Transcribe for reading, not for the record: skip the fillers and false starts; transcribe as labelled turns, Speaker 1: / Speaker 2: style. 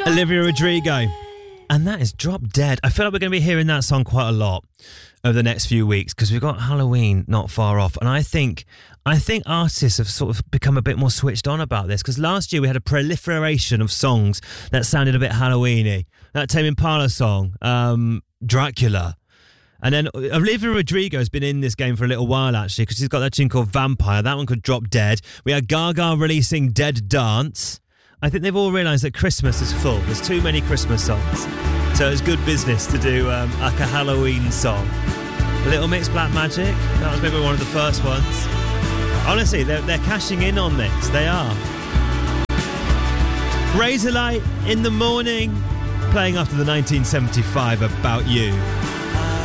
Speaker 1: Olivia Rodrigo. And that is Drop Dead. I feel like we're going to be hearing that song quite a lot over the next few weeks because we've got Halloween not far off. And I think artists have sort of become a bit more switched on about this because last year we had a proliferation of songs that sounded a bit Halloween-y. That Tame Impala song, Dracula. And then Olivia Rodrigo has been in this game for a little while, actually, because she's got that tune called Vampire. That one could Drop Dead. We had Gaga releasing Dead Dance. I think they've all realised that Christmas is full. There's too many Christmas songs. So it's good business to do like a Halloween song. Little Mix Black Magic. That was maybe one of the first ones. Honestly, they're cashing in on this. They are. Razorlight in the morning. Playing after the 1975 About You.